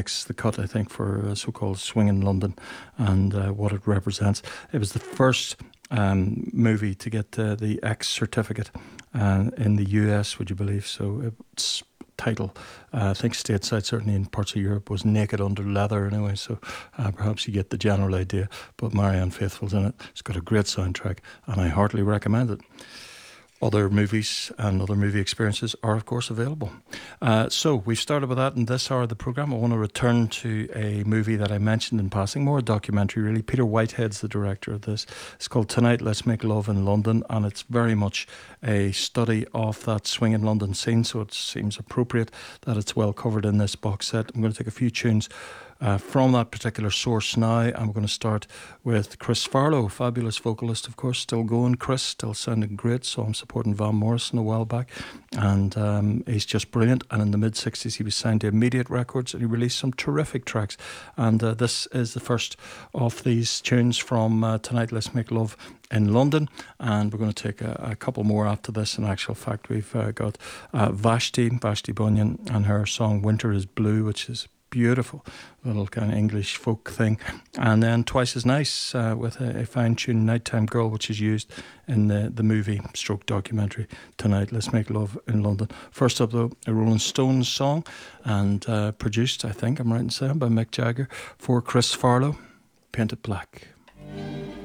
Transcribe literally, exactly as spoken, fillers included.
makes the cut, I think, for uh, so-called Swing in London and uh, what it represents. It was the first um, movie to get uh, the X certificate uh, in the U S, would you believe? So its title, uh, I think stateside, certainly in parts of Europe, was Naked Under Leather anyway, so uh, perhaps you get the general idea. But Marianne Faithfull's in it. It's got a great soundtrack, and I heartily recommend it. Other movies and other movie experiences are, of course, available. Uh, so we've started with that in this hour of the programme. I want to return to a movie that I mentioned in passing, more a documentary really. Peter Whitehead's the director of this. It's called Tonight Let's Make Love in London, and it's very much a study of that swing in London scene, so it seems appropriate that it's well covered in this box set. I'm going to take a few tunes Uh, from that particular source now, and we're going to start with Chris Farlow, fabulous vocalist, of course, still going. Chris, still sounding great. So I'm supporting Van Morrison a while back, and um, he's just brilliant. And in the mid sixties, he was signed to Immediate Records, and he released some terrific tracks. And uh, this is the first of these tunes from uh, Tonight Let's Make Love in London, and we're going to take a, a couple more after this. In actual fact, we've uh, got uh, Vashti, Vashti Bunyan, and her song Winter is Blue, which is beautiful little kind of English folk thing, and then Twice as Nice uh, with a, a fine tune, Nighttime Girl, which is used in the, the movie stroke documentary Tonight Let's Make Love in London. First up though, a Rolling Stones song, and uh, produced, I think I'm right in saying, by Mick Jagger for Chris Farlow, Paint It Black.